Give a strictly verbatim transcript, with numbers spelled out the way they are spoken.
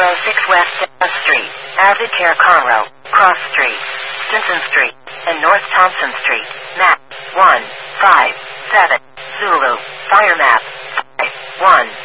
oh six West Dallas Street, Avid Care Conroe, Cross Street, Stinson Street, and North Thompson Street. Map one five seven. Zulu. Fire map five one.